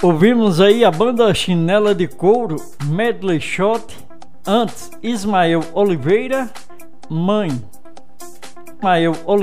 Ouvimos aí a banda Chinela de Couro, Medley Shot. Antes, Ismael Oliveira, Mãe. Ismael Oliveira.